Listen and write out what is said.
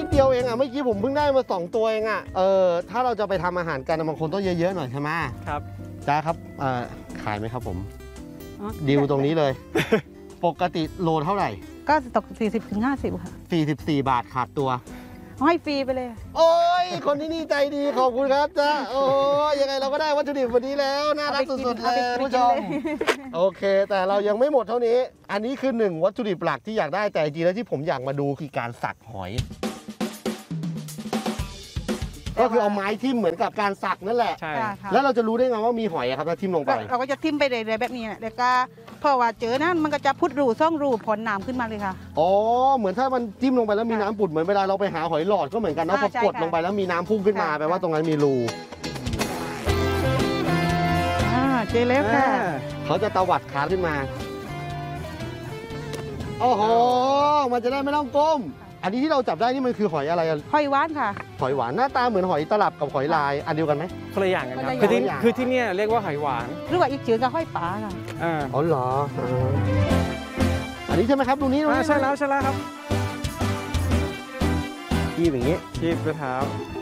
ดเดียวเองอ่ะเมื่อกี้ผมเพิ่งได้มา2ตัวเองอ่ะถ้าเราจะไปทำอาหารกันบางคนต้องเยอะๆหน่อยใช่ไหมครับจ้าครับขายไหมครับผมดิวตรงนี้เลย ปกติโลเท่าไหร่ก็ตก40-50 ค่ะ 44 บาทขาดตัวให้ฟรีไปเลยโอ้ยคนที่นี่ใจดีขอบคุณครับจ้าโอ้ยยังไงเราก็ได้วัตถุดิบวันนี้แล้วน่ารักสุดๆเลยผู้ชมโอเคแต่เรายังไม่หมดเท่านี้อันนี้คือ1วัตถุดิบหลักที่อยากได้แต่จริงๆแล้วที่ผมอยากมาดูคือการสักหอยก็คือเอาไม้ทิ่มเหมือนกับการสักนั่นแหละใช่แล้วเราจะรู้ได้ไงว่ามีหอยครับถ้าทิ่มลงไปเราก็จะทิ่มไปเลยแบบนี้แล้วก็พอว่าเจอนั้นมันก็จะพุดรูซ่องรูผลน้ำขึ้นมาเลยค่ะอ๋อเหมือนถ้ามันจิ้มลงไปแล้วมีน้ำปุดเหมือนเวลาเราไปหาหอยหลอดก็เหมือนกันนะพอกดลงไปแล้วมีน้ำพุ่งขึ้นมาแปลว่าตรงนั้นมีรูเจอแล้วค่ะเขาจะตวัดขาขึ้นมาโอ้โหมันจะได้ไม่ต้องก้มอันนี้ที่เราจับได้นี่มันคือหอยอะไรหอยหวานค่ะหอยหวานหน้าตาเหมือนหอยตลับกับหอยลายอันเดียวกันไหมคนละอย่างกันครับคือที่เนี่ยเรียกว่าหอยหวานหรือว่าอีกชื่อก็หอยป๋าค่ะอ๋อเหรออันนี้ใช่ไหมครับดูนี้ใช่แล้วครับคีบอย่างนี้คีบด้วยเท้า